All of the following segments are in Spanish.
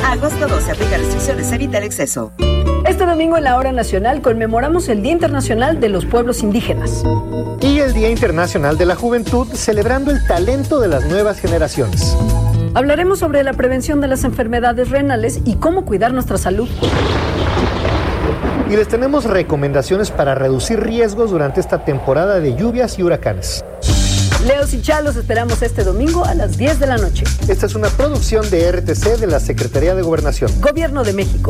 Agosto 12, aplica restricciones, evita el exceso. Este domingo en la Hora Nacional conmemoramos el Día Internacional de los Pueblos Indígenas. Y el Día Internacional de la Juventud, celebrando el talento de las nuevas generaciones. Hablaremos sobre la prevención de las enfermedades renales y cómo cuidar nuestra salud. Y les tenemos recomendaciones para reducir riesgos durante esta temporada de lluvias y huracanes. Leos y Chalos esperamos este domingo a las 10 de la noche. Esta es una producción de RTC de la Secretaría de Gobernación. Gobierno de México.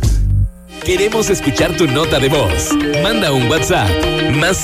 Queremos escuchar tu nota de voz. Manda un WhatsApp. Más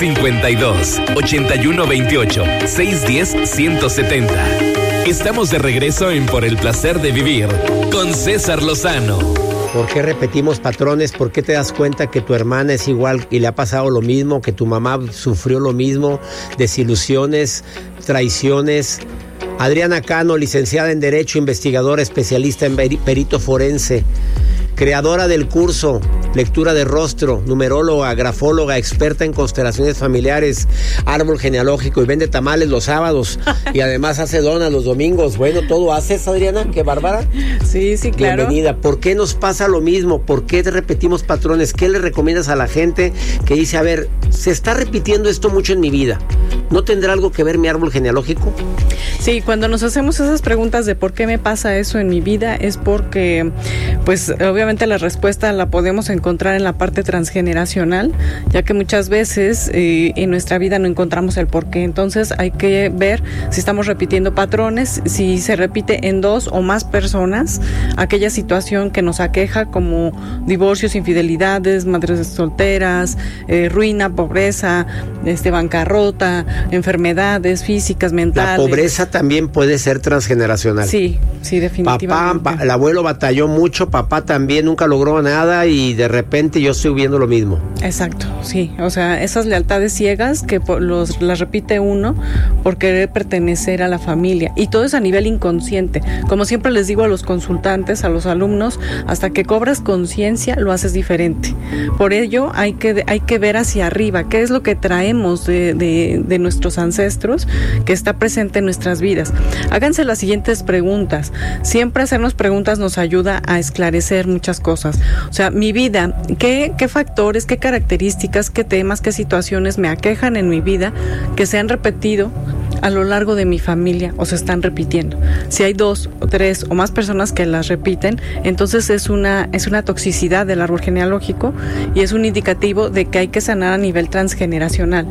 52 81 28 610 170. Estamos de regreso en Por el Placer de Vivir con César Lozano. ¿Por qué repetimos patrones? ¿Por qué te das cuenta que tu hermana es igual y le ha pasado lo mismo, que tu mamá sufrió lo mismo? Desilusiones, traiciones. Adriana Cano, licenciada en Derecho, investigadora, especialista en perito forense, creadora del curso Lectura de Rostro, numeróloga, grafóloga, experta en constelaciones familiares, árbol genealógico, y vende tamales los sábados y además hace donas los domingos. Bueno, ¿todo haces, Adriana? ¿Qué bárbara? Sí, claro. Bienvenida. ¿Por qué nos pasa lo mismo? ¿Por qué repetimos patrones? ¿Qué le recomiendas a la gente que dice, a ver, se está repitiendo esto mucho en mi vida? ¿No tendrá algo que ver mi árbol genealógico? Sí, cuando nos hacemos esas preguntas de por qué me pasa eso en mi vida, es porque, pues, obviamente la respuesta la podemos encontrar en la parte transgeneracional, ya que muchas veces en nuestra vida no encontramos el por qué. Entonces hay que ver si estamos repitiendo patrones, si se repite en dos o más personas aquella situación que nos aqueja, como divorcios, infidelidades, madres solteras, ruina, pobreza, bancarrota, enfermedades físicas, mentales. La pobreza también puede ser transgeneracional. Sí, definitivamente. El abuelo batalló mucho, papá también nunca logró nada y de repente yo estoy viendo lo mismo. Exacto, sí. O sea, esas lealtades ciegas que las repite uno por querer pertenecer a la familia. Y todo es a nivel inconsciente. Como siempre les digo a los consultantes, a los alumnos, hasta que cobras conciencia lo haces diferente. Por ello hay que ver hacia arriba qué es lo que traemos de nuestros ancestros que está presente en nuestras vidas. Háganse las siguientes preguntas. Siempre hacernos preguntas nos ayuda a esclarecer muchas cosas. O sea, mi vida, ¿qué factores, qué características, qué temas, qué situaciones me aquejan en mi vida que se han repetido a lo largo de mi familia o se están repitiendo? Si hay 2 o 3 o más personas que las repiten, entonces es una toxicidad del árbol genealógico y es un indicativo de que hay que sanar a nivel transgeneracional.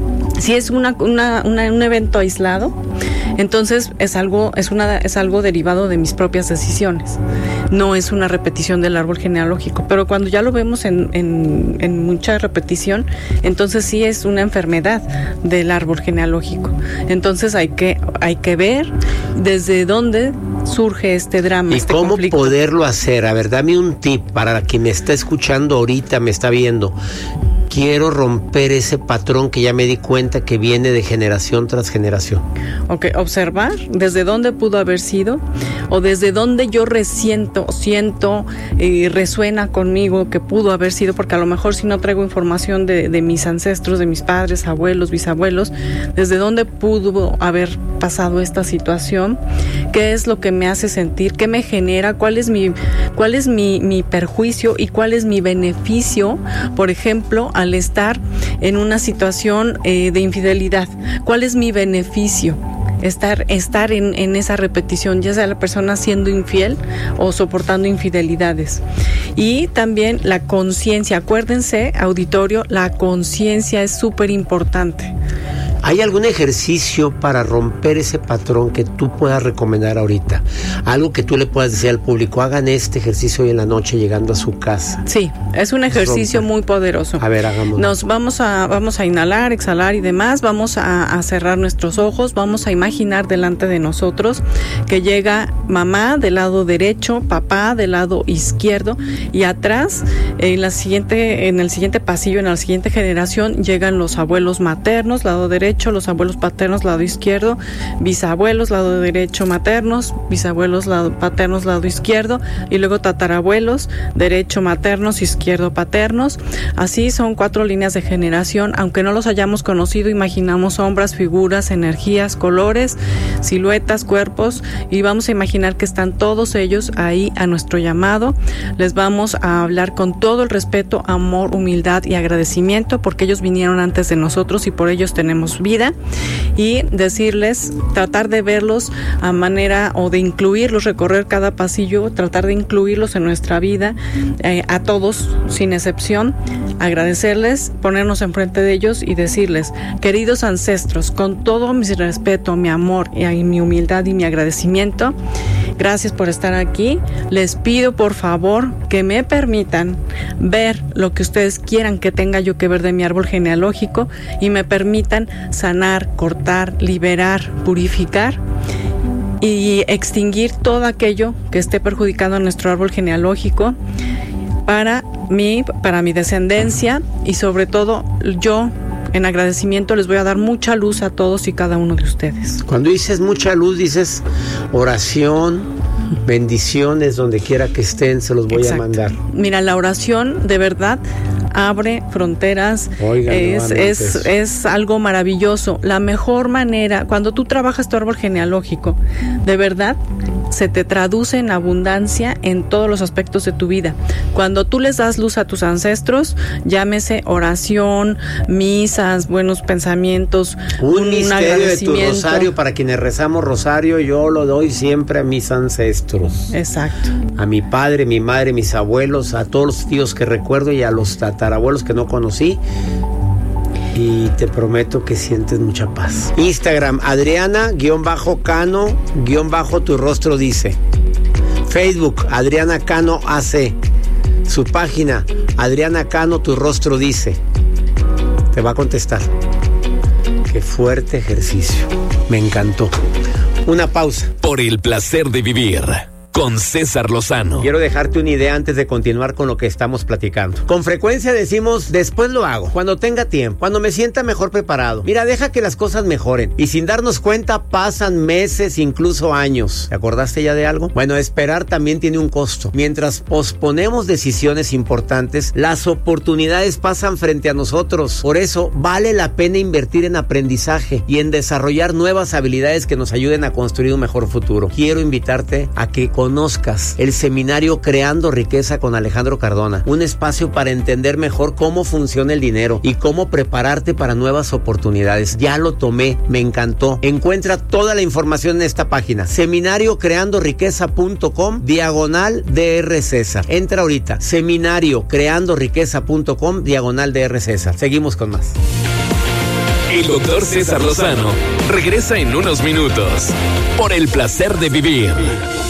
Si es un evento aislado, entonces es algo derivado de mis propias decisiones. No es una repetición del árbol genealógico. Pero cuando ya lo vemos en mucha repetición, entonces sí es una enfermedad del árbol genealógico. Entonces hay que ver desde dónde surge este drama. ¿Y cómo conflicto? Poderlo hacer? A ver, dame un tip para quien me está escuchando ahorita, me está viendo. Quiero romper ese patrón que ya me di cuenta que viene de generación tras generación. Ok, observar desde dónde pudo haber sido o desde dónde yo siento y resuena conmigo que pudo haber sido, porque a lo mejor si no traigo información de mis ancestros, de mis padres, abuelos, bisabuelos, desde dónde pudo haber pasado esta situación, qué es lo que me hace sentir, qué me genera, cuál es mi perjuicio y cuál es mi beneficio, por ejemplo, al estar en una situación de infidelidad. ¿Cuál es mi beneficio? Estar en esa repetición, ya sea la persona siendo infiel o soportando infidelidades. Y también la conciencia. Acuérdense, auditorio, la conciencia es súper importante. ¿Hay algún ejercicio para romper ese patrón que tú puedas recomendar ahorita? Algo que tú le puedas decir al público, hagan este ejercicio hoy en la noche llegando a su casa. Sí, es un ejercicio muy poderoso. A ver, hagámoslo. Nos vamos a inhalar, exhalar y demás, vamos a cerrar nuestros ojos, vamos a imaginar delante de nosotros que llega mamá del lado derecho, papá del lado izquierdo y atrás, en el siguiente pasillo, en la siguiente generación, llegan los abuelos maternos, lado derecho, derecho, los abuelos paternos, lado izquierdo, bisabuelos, lado derecho, maternos, bisabuelos, lado paternos, lado izquierdo, y luego tatarabuelos, derecho, maternos, izquierdo, paternos. Así son 4 líneas de generación. Aunque no los hayamos conocido, imaginamos sombras, figuras, energías, colores, siluetas, cuerpos, y vamos a imaginar que están todos ellos ahí a nuestro llamado. Les vamos a hablar con todo el respeto, amor, humildad y agradecimiento, porque ellos vinieron antes de nosotros y por ellos tenemos vida, y decirles, tratar de verlos a manera o de incluirlos, recorrer cada pasillo, tratar de incluirlos en nuestra vida, a todos sin excepción, agradecerles, ponernos enfrente de ellos y decirles: queridos ancestros, con todo mi respeto, mi amor y mi humildad y mi agradecimiento, gracias por estar aquí. Les pido por favor que me permitan ver lo que ustedes quieran que tenga yo que ver de mi árbol genealógico y me permitan sanar, cortar, liberar, purificar y extinguir todo aquello que esté perjudicando a nuestro árbol genealógico para mi descendencia, y sobre todo yo, en agradecimiento, les voy a dar mucha luz a todos y cada uno de ustedes. Cuando dices mucha luz, dices oración, bendiciones, donde quiera que estén, se los voy a mandar. Mira, la oración de verdad abre fronteras. Oigan, es algo maravilloso. La mejor manera, cuando tú trabajas tu árbol genealógico, de verdad se te traduce en abundancia en todos los aspectos de tu vida. Cuando tú les das luz a tus ancestros, llámese oración, misas, buenos pensamientos, un misterio de tu rosario. Para quienes rezamos rosario, yo lo doy siempre a mis ancestros. Exacto. A mi padre, mi madre, mis abuelos, a todos los tíos que recuerdo y a los tatarabuelos que no conocí. Y te prometo que sientes mucha paz. Instagram, Adriana-Cano, tu rostro dice. Facebook, Adriana Cano AC. Su página, Adriana Cano, tu rostro dice. Te va a contestar. Qué fuerte ejercicio. Me encantó. Una pausa. Por el placer de vivir. Con César Lozano. Quiero dejarte una idea antes de continuar con lo que estamos platicando. Con frecuencia decimos, después lo hago, cuando tenga tiempo, cuando me sienta mejor preparado. Mira, deja que las cosas mejoren. Y sin darnos cuenta pasan meses, incluso años. ¿Te acordaste ya de algo? Bueno, esperar también tiene un costo. Mientras posponemos decisiones importantes, las oportunidades pasan frente a nosotros. Por eso vale la pena invertir en aprendizaje y en desarrollar nuevas habilidades que nos ayuden a construir un mejor futuro. Quiero invitarte a que conozcas el seminario Creando Riqueza con Alejandro Cardona, un espacio para entender mejor cómo funciona el dinero y cómo prepararte para nuevas oportunidades. Ya lo tomé, me encantó. Encuentra toda la información en esta página, seminariocreandoriqueza.com/Dr. César. Entra ahorita, seminariocreandoriqueza.com/Dr. César. Seguimos con más. El Dr. César Lozano regresa en unos minutos por el placer de vivir.